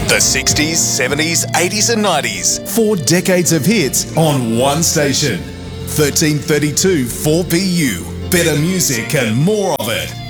The 60s, 70s, 80s and 90s. 4 decades of hits on one station. 1332 4PU. Better music and more of it.